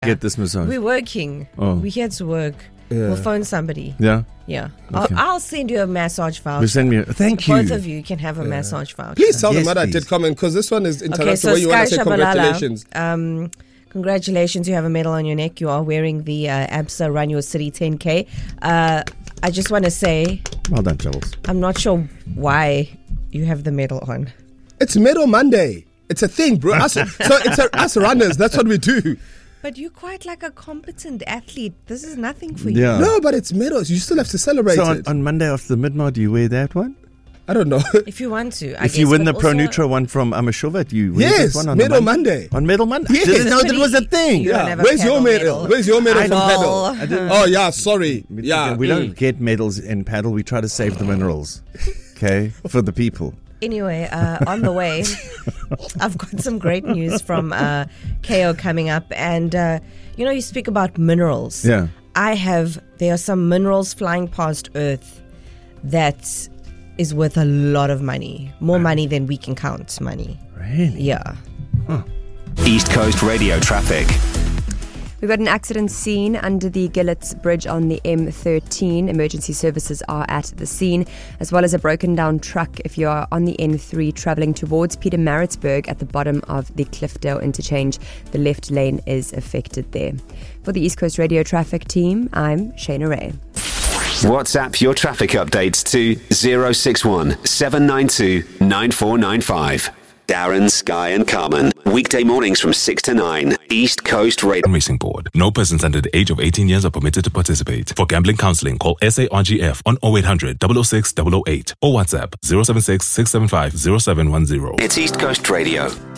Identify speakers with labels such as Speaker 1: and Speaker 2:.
Speaker 1: get this massage?
Speaker 2: We're working.
Speaker 1: Oh.
Speaker 2: We're here to work.
Speaker 3: Yeah.
Speaker 2: We'll phone somebody.
Speaker 1: Yeah.
Speaker 2: Yeah.
Speaker 1: Okay.
Speaker 2: I'll send you a massage voucher.
Speaker 1: You send me. Thank you.
Speaker 2: Both of you can have a massage voucher.
Speaker 3: Please tell them
Speaker 1: Yes,
Speaker 3: that I
Speaker 1: please.
Speaker 3: did comment, because this one is interactive.
Speaker 2: Okay, so
Speaker 3: where you want to
Speaker 2: Sky
Speaker 3: say
Speaker 2: Shabalala,
Speaker 3: congratulations.
Speaker 2: Congratulations, you have a medal on your neck. You are wearing the ABSA Run Your City 10K. I just want to say,
Speaker 1: Well done, Jules.
Speaker 2: I'm not sure why you have the medal on.
Speaker 3: It's Medal Monday. It's a thing, bro. So it's us runners. That's what we do.
Speaker 2: But you're quite like a competent athlete. This is nothing for you.
Speaker 1: Yeah.
Speaker 3: No, but it's medals. You still have to celebrate
Speaker 1: So
Speaker 3: it.
Speaker 1: on Monday after the midnight, do you wear that one?
Speaker 3: I don't know.
Speaker 2: If you want to, I
Speaker 1: If
Speaker 2: guess.
Speaker 1: you win
Speaker 2: but
Speaker 1: the Pro
Speaker 2: also-
Speaker 1: Nutro one from Amashova, do you wear
Speaker 3: Yes,
Speaker 1: that one on
Speaker 3: Medal
Speaker 1: the
Speaker 3: Monday.
Speaker 1: On Medal Monday?
Speaker 3: Yes.
Speaker 1: I didn't know that
Speaker 2: Pretty-
Speaker 1: was a thing.
Speaker 2: you don't
Speaker 3: Yeah.
Speaker 2: have a
Speaker 3: Where's your
Speaker 2: paddle
Speaker 3: medal?
Speaker 2: medal.
Speaker 3: Where's your medal
Speaker 2: I
Speaker 3: from
Speaker 2: know.
Speaker 3: paddle? Oh, yeah, sorry. Yeah.
Speaker 1: We don't get medals in paddle. We try to save the minerals, okay, for the people.
Speaker 2: Anyway, on the way, I've got some great news from KO coming up. And, you speak about minerals.
Speaker 1: Yeah.
Speaker 2: There are some minerals flying past Earth that is worth a lot of money. More money than we can count money.
Speaker 1: Really?
Speaker 2: Yeah.
Speaker 4: East Coast Radio traffic.
Speaker 5: We've got an accident scene under the Gillets Bridge on the M13. Emergency services are at the scene, as well as a broken down truck if you are on the N3 travelling towards Pietermaritzburg at the bottom of the Cliffdale interchange. The left lane is affected there. For the East Coast Radio traffic team, I'm Shayna Ray.
Speaker 4: WhatsApp your traffic updates to 061 792 9495. Darren, Sky and Carmen. Weekday mornings from 6 to 9. East Coast Radio.
Speaker 6: Racing Board. No persons under the age of 18 years are permitted to participate. For gambling counseling, call SARGF on 0800 006 008 or WhatsApp 076 675 0710.
Speaker 4: It's East Coast Radio.